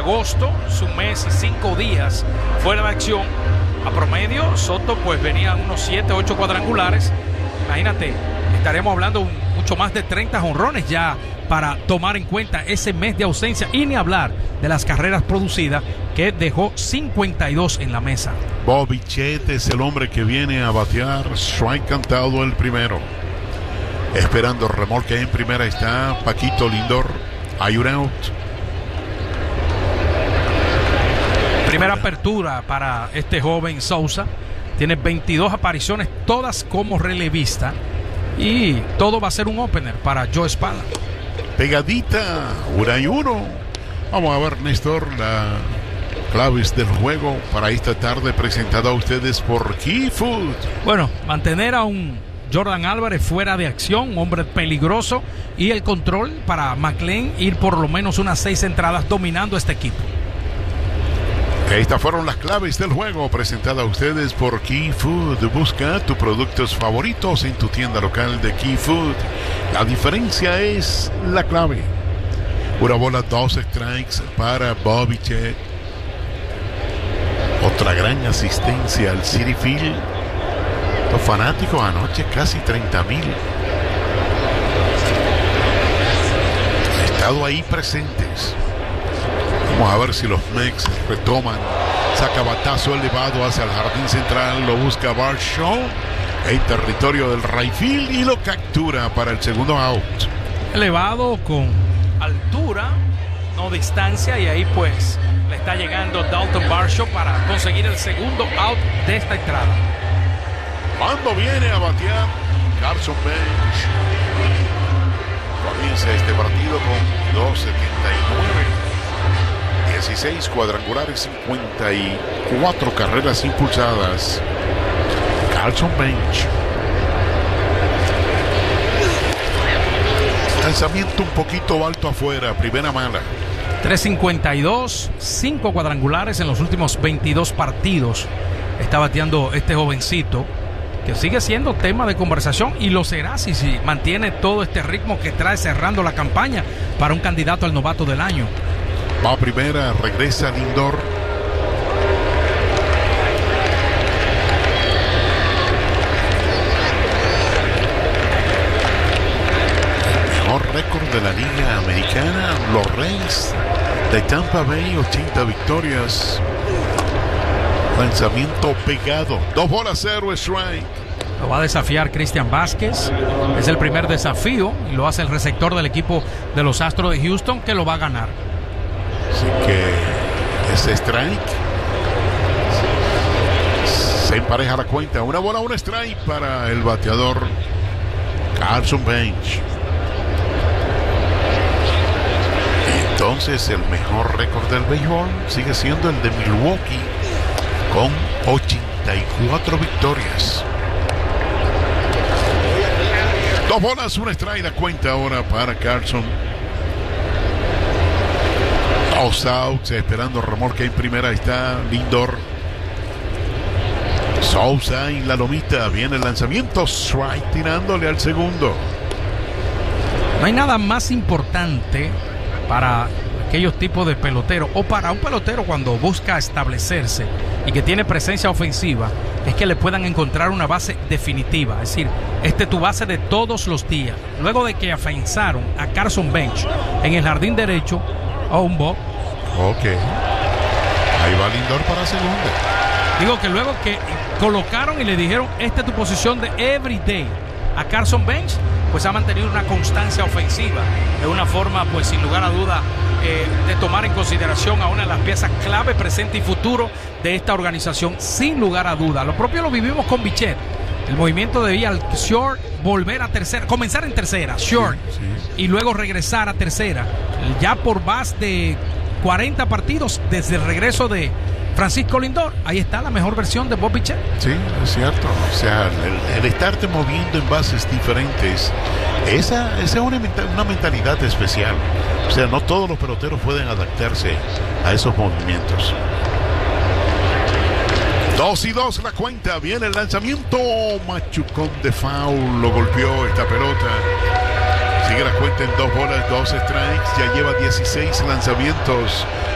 agosto, es un mes y 5 días fuera de acción. A promedio, Soto pues venía unos 7, 8 cuadrangulares. Imagínate, estaríamos hablando mucho más de 30 jonrones ya para tomar en cuenta ese mes de ausencia, y ni hablar de las carreras producidas, que dejó 52 en la mesa. Bo Bichette es el hombre que viene a batear. Strike cantado el primero. Esperando remolque en primera está Paquito Lindor. Hay un out. Primera apertura para este joven Souza. Tiene 22 apariciones, todas como relevista, y todo va a ser un opener para Joe Espada. Pegadita, 1-1. Vamos a ver, Néstor, las claves del juego para esta tarde, presentada a ustedes por Key Food. Bueno, mantener a un Jordan Álvarez fuera de acción, un hombre peligroso, y el control para McLean ir por lo menos unas 6 entradas dominando este equipo. Estas fueron las claves del juego, presentada a ustedes por Key Food. Busca tus productos favoritos en tu tienda local de Key Food. La diferencia es la clave. Una bola, 2 strikes para Bo Bichette. Otra gran asistencia al Citi Field. Los fanáticos anoche, casi 30,000. Han estado ahí presentes. Vamos a ver si los Mex retoman. Saca batazo elevado hacia el jardín central. Lo busca Bart Shaw en territorio del right field y lo captura para el segundo out. Elevado con altura, no distancia, y ahí pues le está llegando Dalton Varsho para conseguir el segundo out de esta entrada. Cuando viene a batear Carson Bench. Comienza este partido con 2.79. 16 cuadrangulares, 54 carreras impulsadas. Carson Bench. Lanzamiento un poquito alto afuera, primera mala. 3.52, 5 cuadrangulares en los últimos 22 partidos. Está bateando este jovencito, que sigue siendo tema de conversación, y lo será si mantiene todo este ritmo que trae cerrando la campaña para un candidato al novato del año. Va a primera, regresa Lindor. El mejor récord de la Liga Americana, los Rays de Tampa Bay, 80 victorias. Lanzamiento pegado, 2-0, strike. Lo va a desafiar Cristian Vázquez. Es el primer desafío y lo hace el receptor del equipo de los Astros de Houston, que lo va a ganar. Así que ese strike se empareja la cuenta. Una bola, un strike para el bateador Carson Bench. Entonces el mejor récord del béisbol sigue siendo el de Milwaukee, con 84 victorias. 2 bolas, un strike, la cuenta ahora para Carson. 2 outs, esperando remolque en primera. Está Lindor. Souza en la lomita. Viene el lanzamiento. Strike, tirándole al segundo. No hay nada más importante para aquellos tipos de peloteros, o para un pelotero cuando busca establecerse y que tiene presencia ofensiva, es que le puedan encontrar una base definitiva. Es decir, tu base de todos los días. Luego de que afianzaron a Carson Bench en el jardín derecho, o un bob. Ok. Ahí va Lindor para segunda. Digo que luego que colocaron y le dijeron, esta es tu posición de everyday a Carson Bench, pues ha mantenido una constancia ofensiva. De una forma, pues sin lugar a duda, de tomar en consideración a una de las piezas clave, presente y futuro de esta organización, sin lugar a duda. Lo propio lo vivimos con Bichette. El movimiento de ir al short, volver a tercera, comenzar en tercera, short, sí. Y luego regresar a tercera. Ya por más de 40 partidos desde el regreso de Francisco Lindor, ahí está la mejor versión de Bo Bichette. Sí, es cierto. O sea, el estarte moviendo en bases diferentes, esa es una mentalidad especial. O sea, no todos los peloteros pueden adaptarse a esos movimientos. 2-2 la cuenta. Viene el lanzamiento. Machucón de foul. Lo golpeó esta pelota. Sigue la cuenta en 2 bolas, 2 strikes. Ya lleva 16 lanzamientos.